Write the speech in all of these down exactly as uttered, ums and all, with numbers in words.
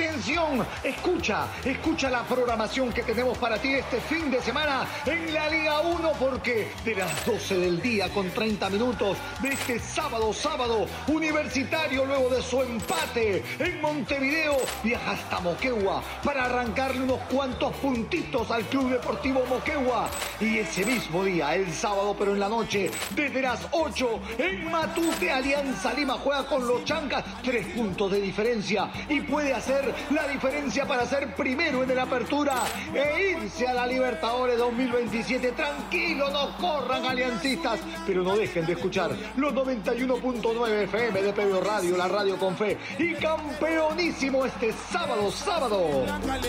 Atención, escucha, escucha la programación que tenemos para ti este fin de semana en la Liga uno, porque de las doce del día con treinta minutos de este sábado, sábado, Universitario, luego de su empate en Montevideo, viaja hasta Moquegua para arrancarle unos cuantos puntitos al Club Deportivo Moquegua. Y ese mismo día, el sábado, pero en la noche, desde las ocho, en Matute, Alianza Lima juega con los Chancas, tres puntos de diferencia, y puede hacer la diferencia para ser primero en la apertura e irse a la Libertadores dos mil veintisiete. Tranquilo, no corran, aliancistas, pero no dejen de escuchar los noventa y uno punto nueve F M de P B O Radio, la radio con fe, y campeonísimo este sábado, sábado.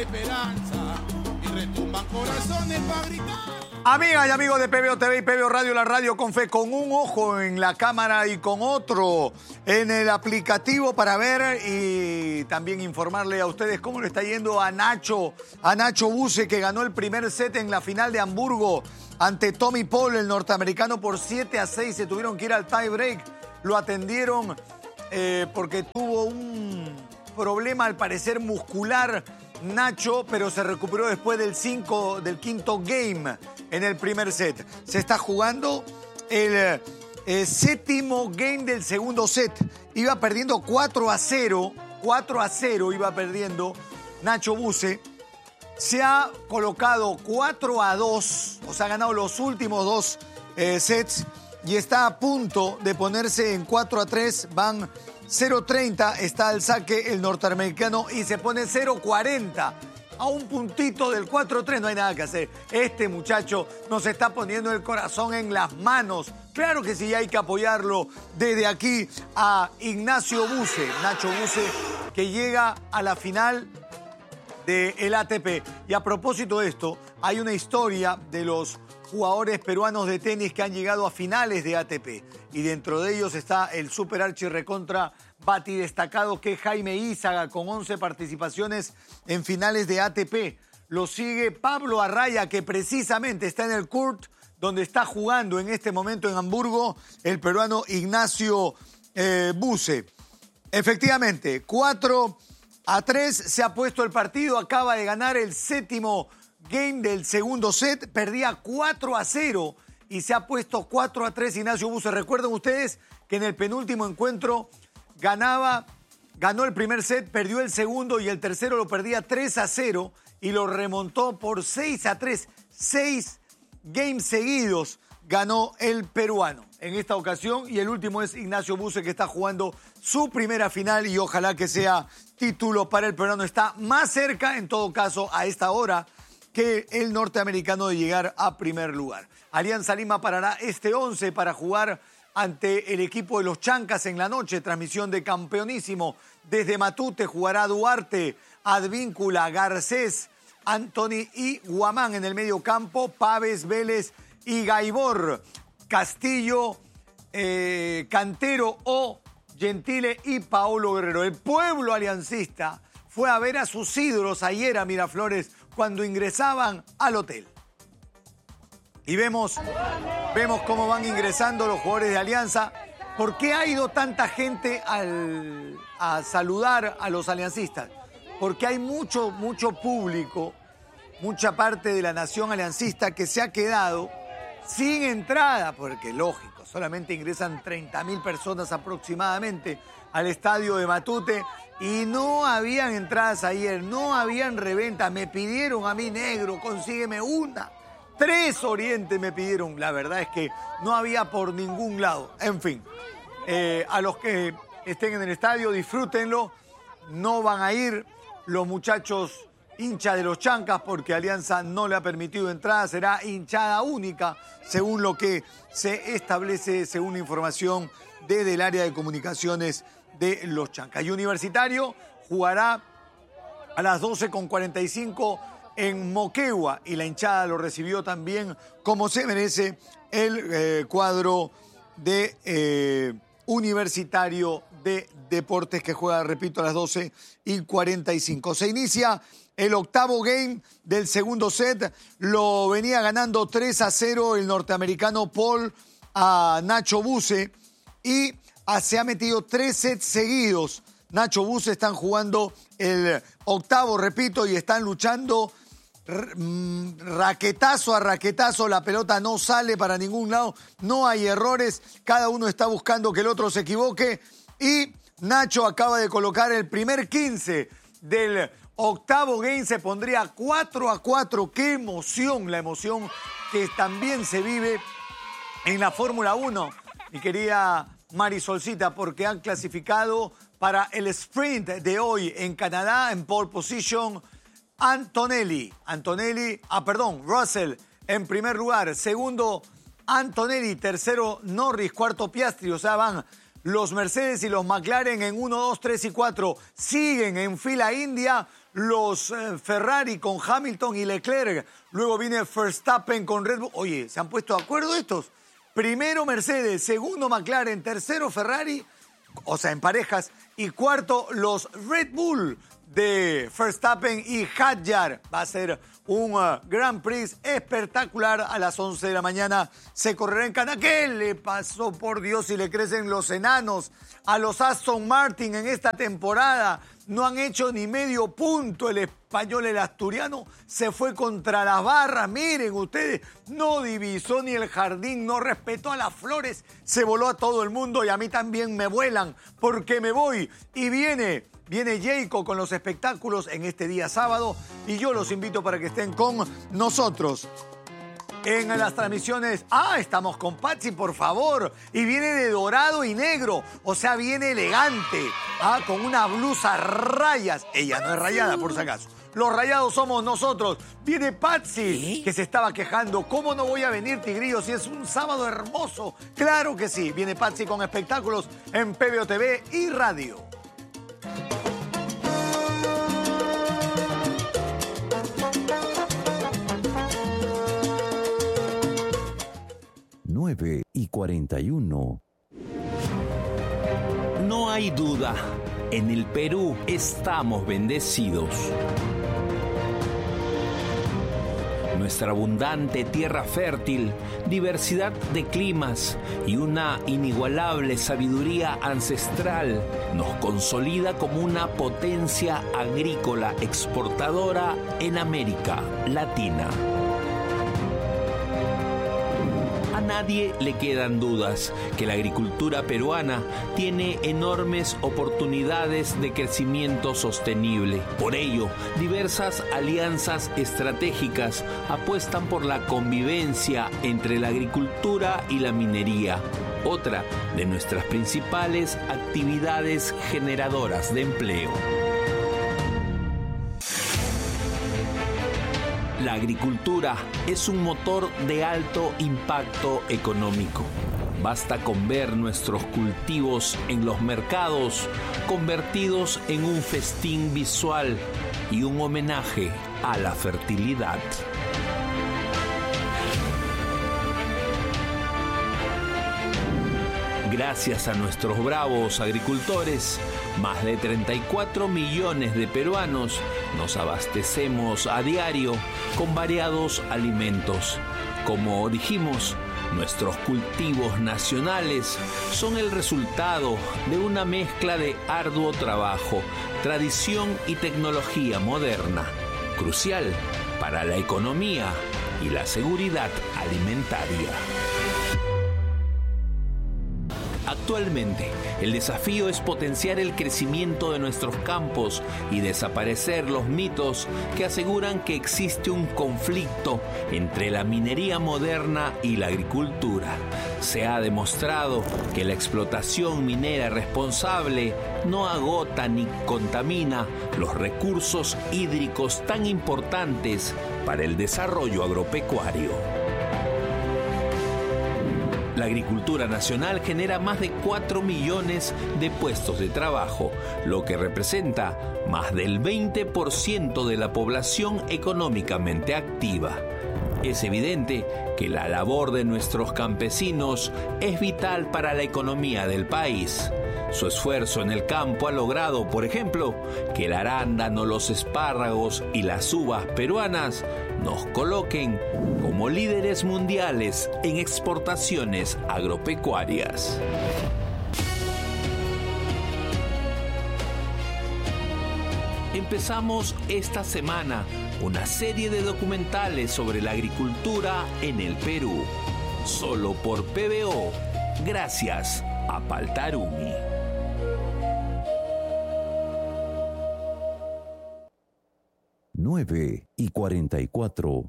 Amigas y amigos de P B O T V y P B O Radio, la radio con fe, con un ojo en la cámara y con otro en el aplicativo para ver y también informarle a ustedes cómo le está yendo a Nacho, a Nacho Buse, que ganó el primer set en la final de Hamburgo ante Tommy Paul, el norteamericano, por siete a seis. Se tuvieron que ir al tie break, lo atendieron eh, porque tuvo un problema al parecer muscular Nacho, pero se recuperó después del, cinco, del quinto game en el primer set. Se está jugando el eh, séptimo game del segundo set. Iba perdiendo cuatro a cero. cuatro a cero iba perdiendo Nacho Buse. Se ha colocado cuatro a dos. O sea, ha ganado los últimos dos eh, sets. Y está a punto de ponerse en cuatro a tres. Van cero treinta, está al saque el norteamericano y se pone cero cuarenta. A un puntito del cuatro tres, no hay nada que hacer. Este muchacho nos está poniendo el corazón en las manos. Claro que sí, hay que apoyarlo desde aquí a Ignacio Buse, Nacho Buse, que llega a la final del A T P. Y a propósito de esto, hay una historia de los jugadores peruanos de tenis que han llegado a finales de A T P. Y dentro de ellos está el super archi recontra bati destacado que es Jaime Ízaga, con once participaciones en finales de A T P. Lo sigue Pablo Arraya, que precisamente está en el court donde está jugando en este momento en Hamburgo el peruano Ignacio eh, Buse. Efectivamente, cuatro a tres se ha puesto el partido. Acaba de ganar el séptimo game del segundo set. Perdía cuatro a cero y se ha puesto cuatro a tres Ignacio Buse. Recuerden ustedes que en el penúltimo encuentro ganaba, ganó el primer set, perdió el segundo y el tercero lo perdía tres a cero y lo remontó por seis a tres. Seis games seguidos ganó el peruano en esta ocasión, y el último es Ignacio Buse, que está jugando su primera final y ojalá que sea título para el peruano. Está más cerca, en todo caso, a esta hora que el norteamericano de llegar a primer lugar. Alianza Lima parará este once para jugar ante el equipo de los Chancas en la noche. Transmisión de Campeonísimo desde Matute. Jugará Duarte, Advíncula, Garcés, Anthony y Guamán en el medio campo. Paves, Vélez y Gaibor. Castillo, eh, Cantero o Gentile y Paolo Guerrero. El pueblo aliancista fue a ver a sus ídolos ayer a Miraflores cuando ingresaban al hotel. Y vemos, vemos cómo van ingresando los jugadores de Alianza. ¿Por qué ha ido tanta gente al, a saludar a los aliancistas? Porque hay mucho, mucho público, mucha parte de la nación aliancista que se ha quedado sin entrada, porque lógico, solamente ingresan treinta mil personas aproximadamente al estadio de Matute y no habían entradas ayer, no habían reventa. Me pidieron a mí, negro, consígueme una. Tres Oriente me pidieron. La verdad es que no había por ningún lado. En fin, eh, a los que estén en el estadio, disfrútenlo. No van a ir los muchachos hinchas de los Chancas porque Alianza no le ha permitido entrada. Será hinchada única, según lo que se establece, según la información desde el área de comunicaciones de los Chancas. Y Universitario jugará a las doce con cuarenta y cinco en Moquegua y la hinchada lo recibió también como se merece el eh, cuadro de eh, Universitario de Deportes, que juega, repito, a las doce y cuarenta y cinco. Se inicia el octavo game del segundo set. Lo venía ganando tres a cero el norteamericano Paul a Nacho Buse y ah, se ha metido tres sets seguidos Nacho Bus están jugando el octavo, repito, y están luchando raquetazo a raquetazo. La pelota no sale para ningún lado, no hay errores, cada uno está buscando que el otro se equivoque y Nacho acaba de colocar el primer quince del octavo game, se pondría cuatro a cuatro. ¡Qué emoción! La emoción que también se vive en la Fórmula uno, mi querida Marisolcita, porque han clasificado para el sprint de hoy en Canadá en pole position Antonelli. Antonelli, ah, perdón, Russell en primer lugar, segundo Antonelli, tercero Norris, cuarto Piastri, o sea, van los Mercedes y los McLaren en uno, dos, tres y cuatro. Siguen en fila india los eh, Ferrari con Hamilton y Leclerc. Luego viene Verstappen con Red Bull. Oye, ¿se han puesto de acuerdo estos? Primero Mercedes, segundo McLaren, tercero Ferrari, o sea, en parejas, y cuarto los Red Bull de Verstappen y Hadjar. Va a ser un uh, Grand Prix espectacular. A las once de la mañana se correrá en Canadá. ¿Qué le pasó, por Dios, si le crecen los enanos a los Aston Martin en esta temporada? No han hecho ni medio punto. El español, el asturiano, se fue contra las barras. Miren ustedes, no divisó ni el jardín, no respetó a las flores. Se voló a todo el mundo y a mí también me vuelan porque me voy. Y viene... Viene Jayco con los espectáculos en este día sábado y yo los invito para que estén con nosotros en las transmisiones. Ah, estamos con Patsy, por favor. Y viene de dorado y negro, o sea, viene elegante, ah, con una blusa rayas. Ella no es rayada, por si acaso. Los rayados somos nosotros. Viene Patsy, ¿qué? Que se estaba quejando. ¿Cómo no voy a venir, Tigrillo, si es un sábado hermoso? Claro que sí. Viene Patsy con espectáculos en P B O T V y radio. nueve y cuarenta y uno. No hay duda, en el Perú estamos bendecidos. Nuestra abundante tierra fértil, diversidad de climas y una inigualable sabiduría ancestral nos consolida como una potencia agrícola exportadora en América Latina. A nadie le quedan dudas que la agricultura peruana tiene enormes oportunidades de crecimiento sostenible. Por ello, diversas alianzas estratégicas apuestan por la convivencia entre la agricultura y la minería, otra de nuestras principales actividades generadoras de empleo. La agricultura es un motor de alto impacto económico. Basta con ver nuestros cultivos en los mercados convertidos en un festín visual y un homenaje a la fertilidad. Gracias a nuestros bravos agricultores, más de treinta y cuatro millones de peruanos nos abastecemos a diario con variados alimentos. Como dijimos, nuestros cultivos nacionales son el resultado de una mezcla de arduo trabajo, tradición y tecnología moderna, crucial para la economía y la seguridad alimentaria. Actualmente, el desafío es potenciar el crecimiento de nuestros campos y desaparecer los mitos que aseguran que existe un conflicto entre la minería moderna y la agricultura. Se ha demostrado que la explotación minera responsable no agota ni contamina los recursos hídricos tan importantes para el desarrollo agropecuario. La agricultura nacional genera más de cuatro millones de puestos de trabajo, lo que representa más del veinte por ciento de la población económicamente activa. Es evidente que la labor de nuestros campesinos es vital para la economía del país. Su esfuerzo en el campo ha logrado, por ejemplo, que el arándano, los espárragos y las uvas peruanas nos coloquen como líderes mundiales en exportaciones agropecuarias. Empezamos esta semana una serie de documentales sobre la agricultura en el Perú. Solo por P B O, gracias a Paltarumi. nueve y cuarenta y cuatro.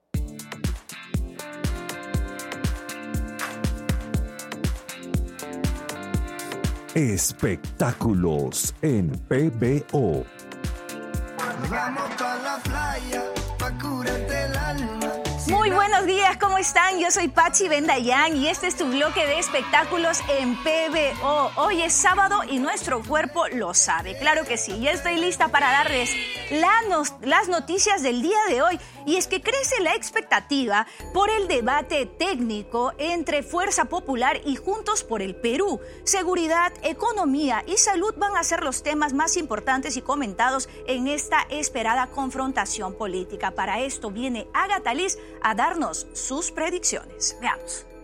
Espectáculos en P B O. Vamos pa' la playa, pa' curarte el alma. Muy buenos días, ¿cómo están? Yo soy Pachi Bendayán y este es tu bloque de espectáculos en P B O. Hoy es sábado y nuestro cuerpo lo sabe, claro que sí. Ya estoy lista para darles la nos, las noticias del día de hoy. Y es que crece la expectativa por el debate técnico entre Fuerza Popular y Juntos por el Perú. Seguridad, economía y salud van a ser los temas más importantes y comentados en esta esperada confrontación política. Para esto viene Agatha Liz a darnos sus predicciones. Veamos.